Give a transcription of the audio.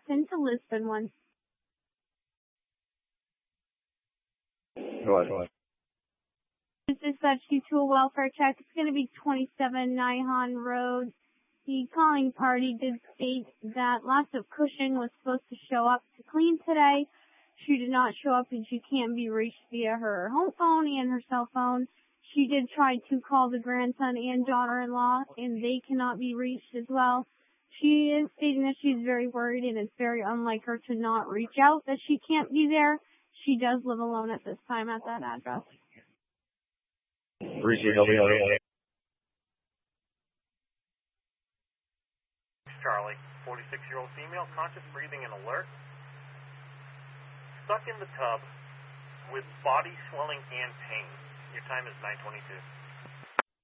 into Lisbon one. Go ahead. Dispatch you to a welfare check. It's going to be 27 Nihon Road. The calling party did state that lots of Cushing was supposed to show up to clean today. She did not show up and she can't be reached via her home phone and her cell phone. She did try to call the grandson and daughter-in-law, and they cannot be reached as well. She is stating that she's very worried, and it's very unlike her to not reach out, that she can't be there. She does live alone at this time at that address. Appreciate it. Charlie, 46-year-old female, conscious breathing and alert. Stuck in the tub with body swelling and pain. Your time is 9:22.